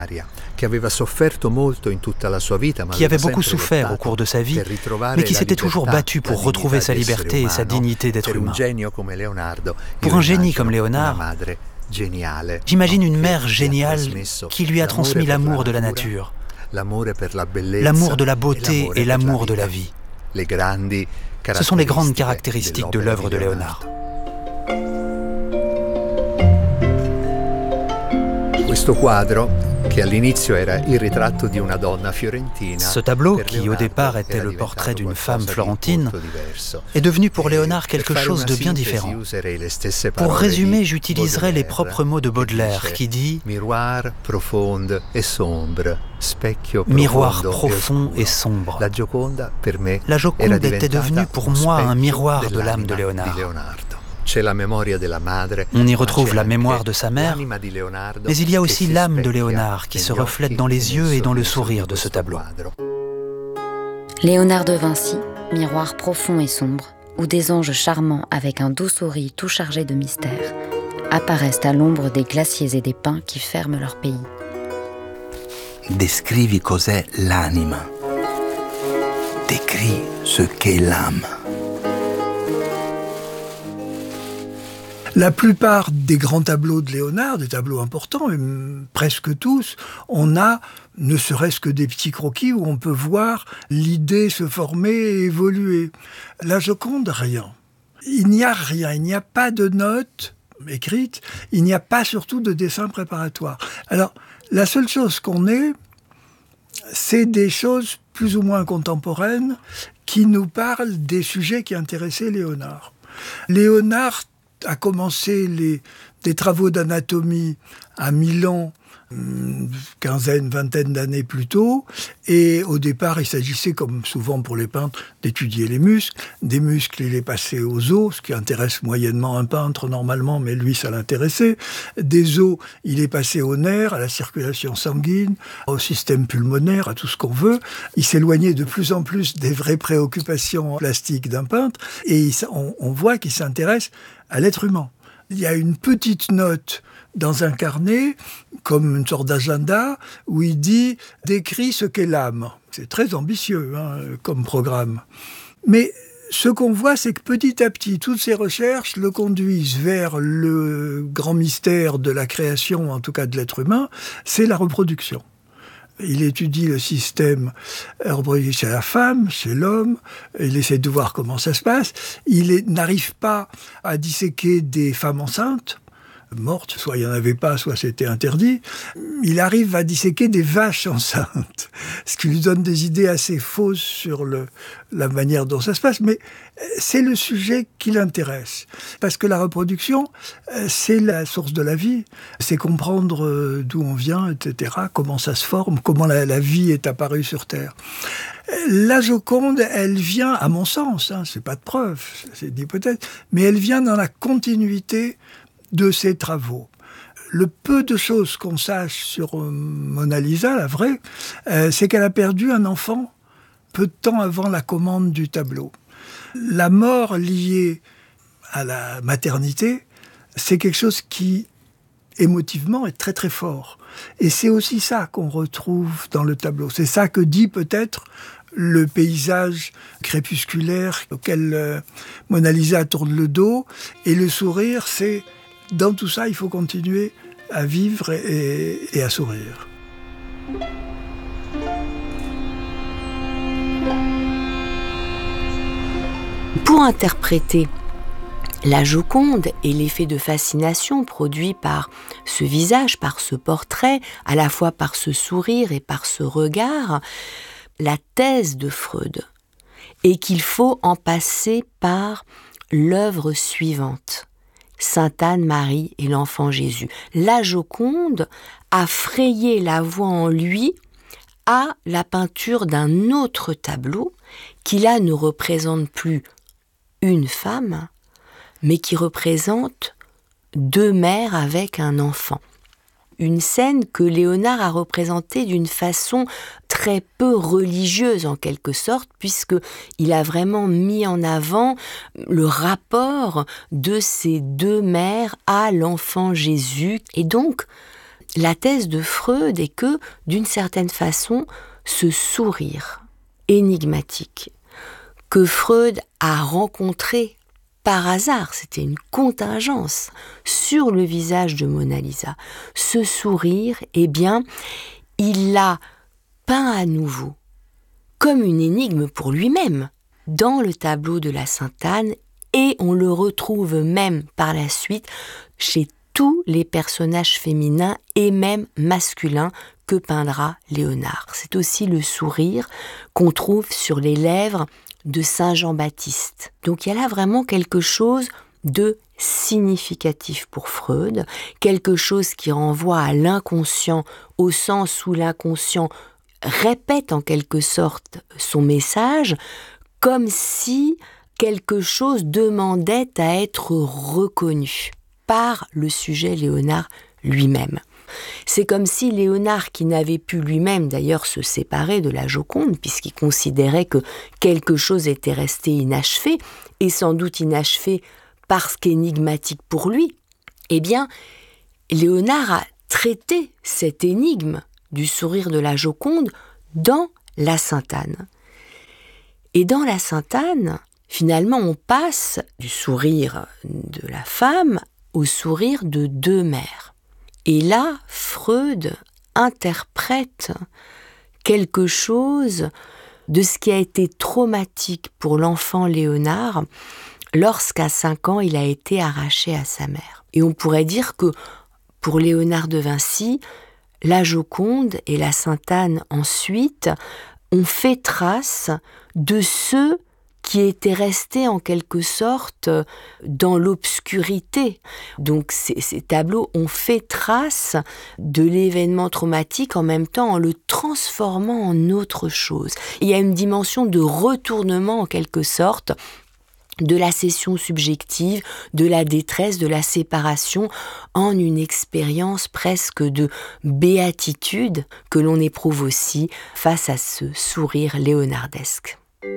qui avait beaucoup souffert au cours de sa vie, mais qui s'était toujours battu pour retrouver sa liberté et sa dignité d'être humain. Pour un génie comme Léonard, j'imagine une mère géniale qui lui a transmis l'amour de la nature, l'amour de la beauté et l'amour de la vie. Ce sont les grandes caractéristiques de l'œuvre de Léonard. Ce tableau, qui au départ était le portrait d'une femme florentine, est devenu pour Léonard quelque chose de bien différent. Pour résumer, j'utiliserai les propres mots de Baudelaire qui dit « Miroir profond et sombre ». La Joconde était devenue pour moi un miroir de l'âme de Léonard. On y retrouve la mémoire de sa mère, mais il y a aussi l'âme de Léonard qui se reflète dans les yeux et dans le sourire de ce tableau. Léonard de Vinci, miroir profond et sombre, où des anges charmants avec un doux sourire tout chargé de mystère apparaissent à l'ombre des glaciers et des pins qui ferment leur pays. Descrivi cos'è l'anima. Décris ce qu'est l'âme. La plupart des grands tableaux de Léonard, des tableaux importants, et presque tous, on a ne serait-ce que des petits croquis où on peut voir l'idée se former et évoluer. La Joconde, rien. Il n'y a rien, il n'y a pas de notes écrites, il n'y a pas surtout de dessin préparatoire. Alors, la seule chose qu'on ait, c'est des choses plus ou moins contemporaines qui nous parlent des sujets qui intéressaient Léonard. Léonard a commencé des travaux d'anatomie à Milan, vingtaine d'années plus tôt, et au départ il s'agissait, comme souvent pour les peintres, d'étudier les muscles. Des muscles, il est passé aux os, ce qui intéresse moyennement un peintre normalement, mais lui ça l'intéressait. Des os, il est passé aux nerfs, à la circulation sanguine, au système pulmonaire, à tout ce qu'on veut. Il s'éloignait de plus en plus des vraies préoccupations plastiques d'un peintre, et on voit qu'il s'intéresse à l'être humain. Il y a une petite note dans un carnet, comme une sorte d'agenda, où il dit « décrit ce qu'est l'âme ». C'est très ambitieux comme programme. Mais ce qu'on voit, c'est que petit à petit, toutes ces recherches le conduisent vers le grand mystère de la création, en tout cas de l'être humain, c'est la reproduction. Il étudie le système reproductif chez la femme, chez l'homme. Il essaie de voir comment ça se passe. Il n'arrive pas à disséquer des femmes enceintes, mortes, soit il n'y en avait pas, soit c'était interdit. Il arrive à disséquer des vaches enceintes, ce qui lui donne des idées assez fausses sur la manière dont ça se passe, mais c'est le sujet qui l'intéresse. Parce que la reproduction, c'est la source de la vie, c'est comprendre d'où on vient, etc., comment ça se forme, comment la vie est apparue sur Terre. La Joconde, elle vient, à mon sens, c'est pas de preuve, c'est une hypothèse, mais elle vient dans la continuité de ses travaux. Le peu de choses qu'on sache sur Mona Lisa, la vraie, c'est qu'elle a perdu un enfant peu de temps avant la commande du tableau. La mort liée à la maternité, c'est quelque chose qui, émotivement, est très très fort. Et c'est aussi ça qu'on retrouve dans le tableau. C'est ça que dit peut-être le paysage crépusculaire auquel Mona Lisa tourne le dos. Et le sourire, c'est... Dans tout ça, il faut continuer à vivre et à sourire. Pour interpréter la Joconde et l'effet de fascination produit par ce visage, par ce portrait, à la fois par ce sourire et par ce regard, la thèse de Freud est qu'il faut en passer par l'œuvre suivante. Sainte Anne-Marie et l'enfant Jésus. La Joconde a frayé la voie en lui à la peinture d'un autre tableau qui là ne représente plus une femme, mais qui représente deux mères avec un enfant. Une scène que Léonard a représentée d'une façon très peu religieuse en quelque sorte, puisqu'il a vraiment mis en avant le rapport de ces deux mères à l'enfant Jésus. Et donc, la thèse de Freud est que, d'une certaine façon, ce sourire énigmatique que Freud a rencontré par hasard, c'était une contingence, sur le visage de Mona Lisa, ce sourire, eh bien, il l'a peint à nouveau, comme une énigme pour lui-même, dans le tableau de la Sainte-Anne, et on le retrouve même par la suite chez tous les personnages féminins et même masculins que peindra Léonard. C'est aussi le sourire qu'on trouve sur les lèvres de Saint Jean-Baptiste. Donc il y a là vraiment quelque chose de significatif pour Freud, quelque chose qui renvoie à l'inconscient, au sens où l'inconscient répète en quelque sorte son message, comme si quelque chose demandait à être reconnu par le sujet Léonard lui-même. C'est comme si Léonard, qui n'avait pu lui-même d'ailleurs se séparer de la Joconde, puisqu'il considérait que quelque chose était resté inachevé, et sans doute inachevé parce qu'énigmatique pour lui, eh bien, Léonard a traité cette énigme du sourire de la Joconde dans la Sainte-Anne. Et dans la Sainte-Anne, finalement, on passe du sourire de la femme au sourire de deux mères. Et là, Freud interprète quelque chose de ce qui a été traumatique pour l'enfant Léonard lorsqu'à 5 ans, il a été arraché à sa mère. Et on pourrait dire que pour Léonard de Vinci, la Joconde et la Sainte-Anne ensuite ont fait trace de ceux qui étaient restés en quelque sorte dans l'obscurité. Donc ces tableaux ont fait trace de l'événement traumatique en même temps en le transformant en autre chose. Il y a une dimension de retournement en quelque sorte de la cession subjective, de la détresse, de la séparation, en une expérience presque de béatitude que l'on éprouve aussi face à ce sourire léonardesque.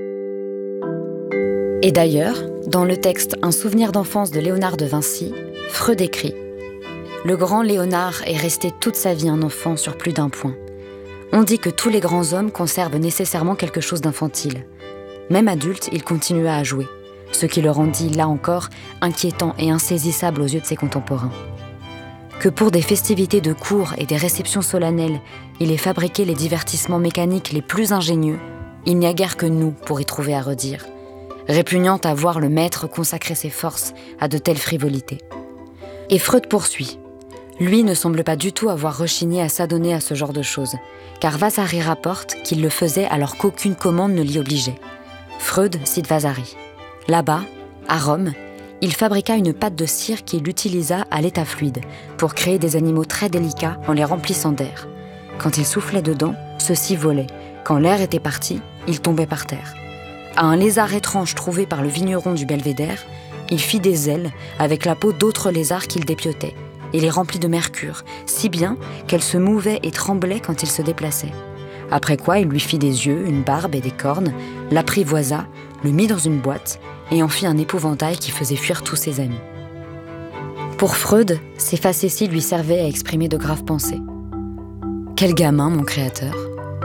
Et d'ailleurs, dans le texte « Un souvenir d'enfance de Léonard de Vinci », Freud écrit « Le grand Léonard est resté toute sa vie un enfant sur plus d'un point. On dit que tous les grands hommes conservent nécessairement quelque chose d'infantile. Même adulte, il continua à jouer, ce qui le rendit, là encore, inquiétant et insaisissable aux yeux de ses contemporains. Que pour des festivités de cour et des réceptions solennelles, il ait fabriqué les divertissements mécaniques les plus ingénieux, il n'y a guère que nous pour y trouver à redire. Répugnant à voir le maître consacrer ses forces à de telles frivolités. » Et Freud poursuit. Lui ne semble pas du tout avoir rechigné à s'adonner à ce genre de choses, car Vasari rapporte qu'il le faisait alors qu'aucune commande ne l'y obligeait. Freud cite Vasari. Là-bas, à Rome, il fabriqua une pâte de cire qu'il utilisa à l'état fluide pour créer des animaux très délicats en les remplissant d'air. Quand il soufflait dedans, ceux-ci volaient. Quand l'air était parti, ils tombaient par terre. À un lézard étrange trouvé par le vigneron du Belvédère, il fit des ailes avec la peau d'autres lézards qu'il dépiotait et les remplit de mercure, si bien qu'elles se mouvaient et tremblaient quand il se déplaçait. Après quoi, il lui fit des yeux, une barbe et des cornes, l'apprivoisa, le mit dans une boîte et en fit un épouvantail qui faisait fuir tous ses amis. Pour Freud, ces facéties lui servaient à exprimer de graves pensées. Quel gamin, mon créateur!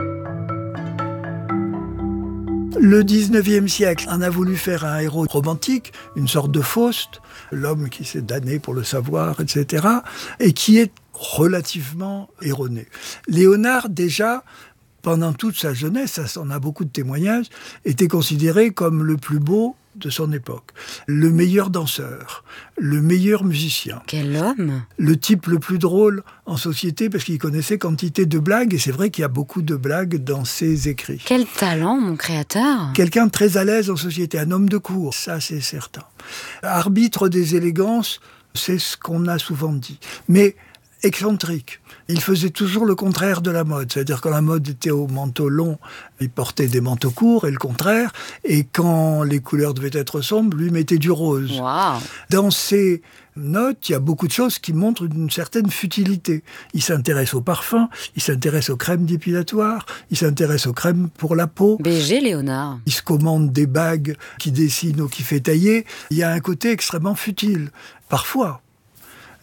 Le 19e siècle en a voulu faire un héros romantique, une sorte de Faust, l'homme qui s'est damné pour le savoir, etc., et qui est relativement erroné. Léonard, déjà, pendant toute sa jeunesse, ça en a beaucoup de témoignages, était considéré comme le plus beau de son époque. Le meilleur danseur, le meilleur musicien. Quel homme! Le type le plus drôle en société parce qu'il connaissait quantité de blagues et c'est vrai qu'il y a beaucoup de blagues dans ses écrits. Quel talent, mon créateur! Quelqu'un de très à l'aise en société, un homme de cour, ça c'est certain. Arbitre des élégances, c'est ce qu'on a souvent dit. Mais excentrique. Il faisait toujours le contraire de la mode. C'est-à-dire quand la mode était au manteau long, il portait des manteaux courts et le contraire. Et quand les couleurs devaient être sombres, lui mettait du rose. Wow. Dans ses notes, il y a beaucoup de choses qui montrent une certaine futilité. Il s'intéresse aux parfums, il s'intéresse aux crèmes dépilatoires, il s'intéresse aux crèmes pour la peau. BG Léonard. Il se commande des bagues qui dessinent ou qui fait tailler. Il y a un côté extrêmement futile, parfois.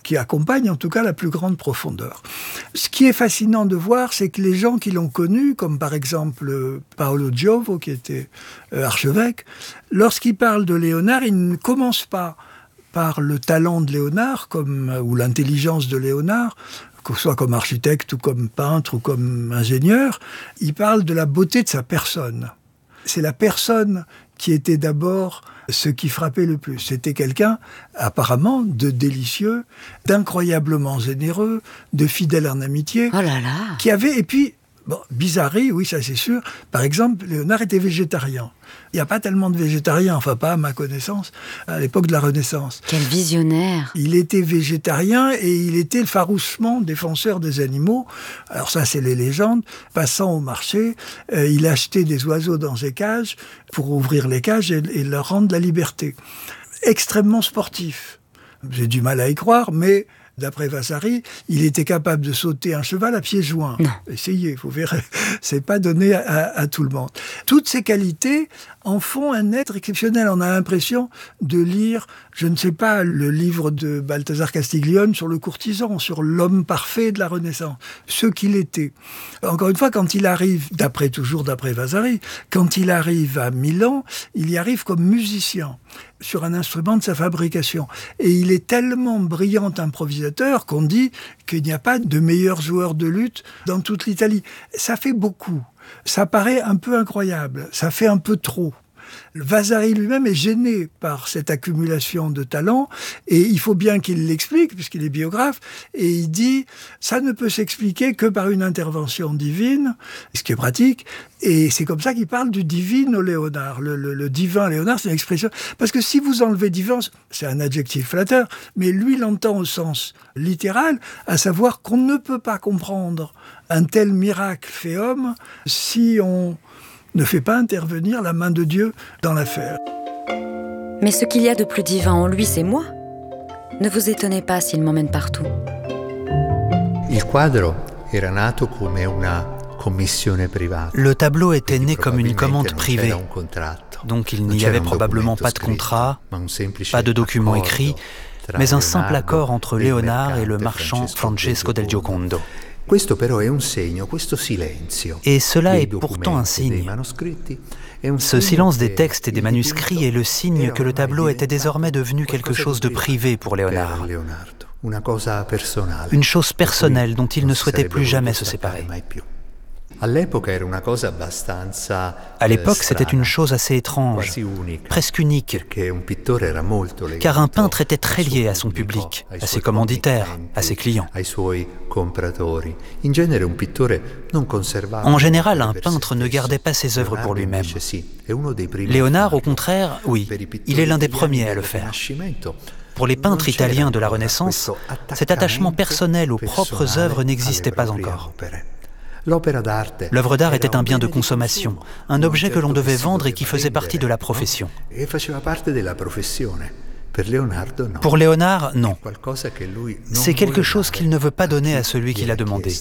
qui accompagne en tout cas la plus grande profondeur. Ce qui est fascinant de voir, c'est que les gens qui l'ont connu, comme par exemple Paolo Giovo, qui était archevêque, lorsqu'ils parlent de Léonard, ils ne commencent pas par le talent de Léonard ou l'intelligence de Léonard, que ce soit comme architecte ou comme peintre ou comme ingénieur, ils parlent de la beauté de sa personne. C'est la personne qui était d'abord ce qui frappait le plus. C'était quelqu'un, apparemment, de délicieux, d'incroyablement généreux, de fidèle en amitié, qui avait... Et puis, bizarrerie, oui, ça c'est sûr. Par exemple, Léonard était végétarien. Il n'y a pas tellement de végétariens, enfin pas à ma connaissance, à l'époque de la Renaissance. Quel visionnaire! Il était végétarien et il était farouchement défenseur des animaux. Alors ça, c'est les légendes. Passant au marché, il achetait des oiseaux dans ses cages pour ouvrir les cages et leur rendre la liberté. Extrêmement sportif. J'ai du mal à y croire, mais... D'après Vasari, il était capable de sauter un cheval à pieds joints. Non. Essayez, vous verrez. C'est pas donné à tout le monde. Toutes ces qualités en font un être exceptionnel. On a l'impression de lire, je ne sais pas, le livre de Balthazar Castiglione sur le courtisan, sur l'homme parfait de la Renaissance, ce qu'il était. Encore une fois, quand il arrive, toujours d'après Vasari, quand il arrive à Milan, il y arrive comme musicien sur un instrument de sa fabrication. Et il est tellement brillant improvisateur qu'on dit qu'il n'y a pas de meilleur joueur de luth dans toute l'Italie. Ça fait beaucoup. Ça paraît un peu incroyable. Ça fait un peu trop. Vasari lui-même est gêné par cette accumulation de talents et il faut bien qu'il l'explique puisqu'il est biographe et il dit ça ne peut s'expliquer que par une intervention divine, ce qui est pratique, et c'est comme ça qu'il parle du divino Léonard. Le divin Léonard, c'est une expression, parce que si vous enlevez divin, c'est un adjectif flatteur, mais lui l'entend au sens littéral, à savoir qu'on ne peut pas comprendre un tel miracle fait homme si on ne fait pas intervenir la main de Dieu dans l'affaire. Mais ce qu'il y a de plus divin en lui, c'est moi. Ne vous étonnez pas s'il m'emmène partout. Le tableau était né comme une commande privée, donc il n'y avait probablement pas de contrat, pas de document écrit, mais un simple accord entre Léonard et le marchand Francesco del Giocondo. Et cela est pourtant un signe. Ce silence des textes et des manuscrits est le signe que le tableau était désormais devenu quelque chose de privé pour Léonard. Une chose personnelle dont il ne souhaitait plus jamais se séparer. À l'époque, c'était une chose assez étrange, presque unique, car un peintre était très lié à son public, à ses commanditaires, à ses clients. En général, un peintre ne gardait pas ses œuvres pour lui-même. Léonard, au contraire, oui, il est l'un des premiers à le faire. Pour les peintres italiens de la Renaissance, cet attachement personnel aux propres œuvres n'existait pas encore. L'œuvre d'art était un bien de consommation, un objet que l'on devait vendre et qui faisait partie de la profession. Pour Léonard, non. C'est quelque chose qu'il ne veut pas donner à celui qui l'a demandé,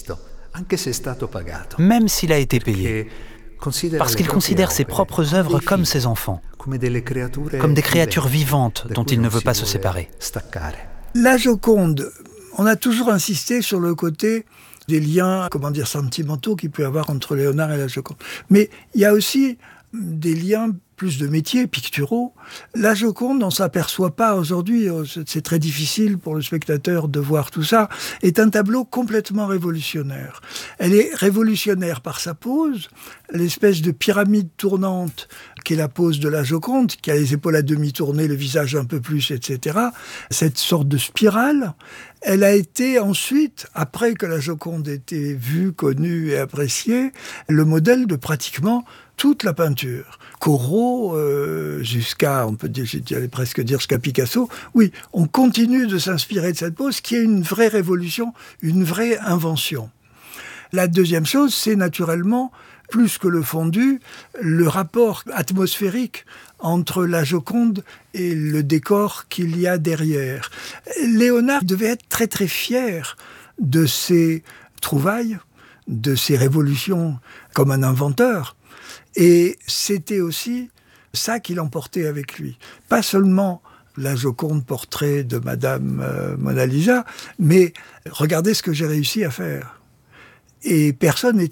même s'il a été payé, parce qu'il considère ses propres œuvres comme ses enfants, comme des créatures vivantes dont il ne veut pas se séparer. La Joconde, on a toujours insisté sur le côté des liens, sentimentaux qu'il peut y avoir entre Léonard et la Joconde. Mais il y a aussi des liens plus de métiers, picturaux. La Joconde, on ne s'aperçoit pas aujourd'hui, c'est très difficile pour le spectateur de voir tout ça, est un tableau complètement révolutionnaire. Elle est révolutionnaire par sa pose, l'espèce de pyramide tournante qui est la pose de la Joconde, qui a les épaules à demi tournées, le visage un peu plus, etc. Cette sorte de spirale, elle a été ensuite, après que la Joconde ait été vue, connue et appréciée, le modèle de pratiquement toute la peinture. Corot, jusqu'à, on peut dire, j'allais presque dire jusqu'à Picasso, oui, on continue de s'inspirer de cette pose qui est une vraie révolution, une vraie invention. La deuxième chose, c'est naturellement, plus que le fondu, le rapport atmosphérique entre la Joconde et le décor qu'il y a derrière. Léonard devait être très très fier de ses trouvailles, de ses révolutions comme un inventeur. Et c'était aussi ça qu'il emportait avec lui. Pas seulement la Joconde portrait de Madame Mona Lisa, mais regardez ce que j'ai réussi à faire. Et personne n'est